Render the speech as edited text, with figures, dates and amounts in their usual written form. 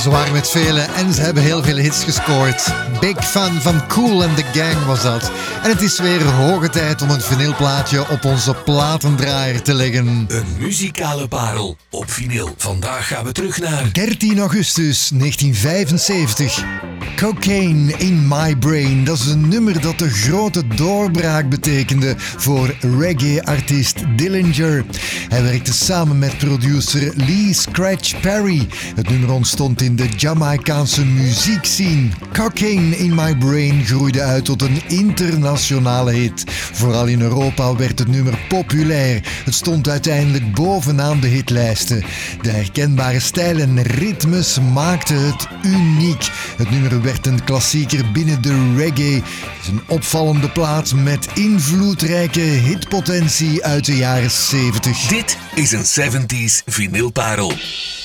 Ze waren met velen en ze hebben heel veel hits gescoord. Big fan van Kool and the Gang was dat. En het is weer hoge tijd om een vinylplaatje op onze platendraaier te leggen. Een muzikale parel op vinyl. Vandaag gaan we terug naar 13 augustus 1975. Cocaine in My Brain. Dat is een nummer dat de grote doorbraak betekende voor reggae-artiest Dillinger. Hij werkte samen met producer Lee Scratch Perry. Het nummer ontstond in de Jamaicaanse muziekscene. Cocaine in My Brain groeide uit tot een internationale hit. Vooral in Europa werd het nummer populair. Het stond uiteindelijk bovenaan de hitlijsten. De herkenbare stijl en ritmes maakten het uniek. Het nummer werd een klassieker binnen de reggae. Het is een opvallende plaat met invloedrijke hitpotentie uit de jaren 70. Dit is een 70s vinylparel.